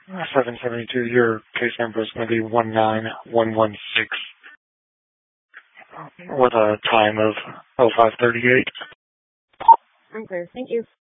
772. Your case number is going to be 19116 with a time of 0538. I'm clear. Thank you.